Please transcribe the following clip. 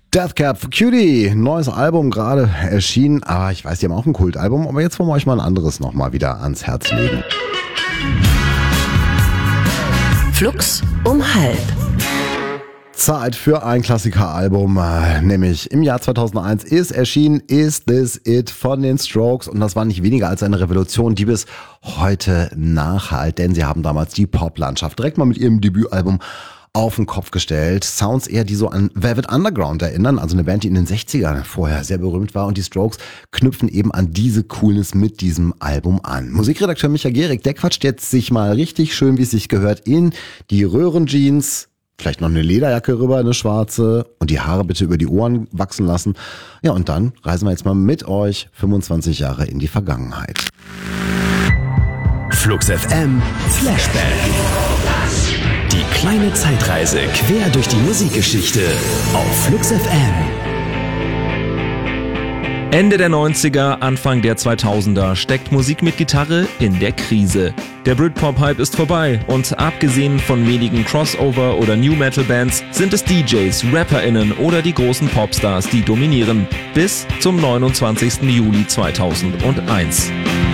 Death Cab for Cutie, neues Album gerade erschienen, aber ich weiß, die haben auch ein Kultalbum, aber jetzt wollen wir euch mal ein anderes nochmal wieder ans Herz legen. Flux um halb. Zeit für ein Klassikeralbum, nämlich im Jahr 2001 ist erschienen Is This It von den Strokes und das war nicht weniger als eine Revolution, die bis heute nachhalt, denn sie haben damals die Poplandschaft direkt mal mit ihrem Debütalbum auf den Kopf gestellt. Sounds eher, die so an Velvet Underground erinnern, also eine Band, die in den 60ern vorher sehr berühmt war und die Strokes knüpfen eben an diese Coolness mit diesem Album an. Musikredakteur Micha Gehrig, der quatscht jetzt sich mal richtig schön, wie es sich gehört, in die Röhrenjeans, vielleicht noch eine Lederjacke rüber, eine schwarze und die Haare bitte über die Ohren wachsen lassen. Ja, und dann reisen wir jetzt mal mit euch 25 Jahre in die Vergangenheit. Flux FM Flashback. Die kleine Zeitreise quer durch die Musikgeschichte auf Flux FM. Ende der 90er, Anfang der 2000er steckt Musik mit Gitarre in der Krise. Der Britpop-Hype ist vorbei und abgesehen von wenigen Crossover- oder New-Metal-Bands sind es DJs, RapperInnen oder die großen Popstars, die dominieren. Bis zum 29. Juli 2001.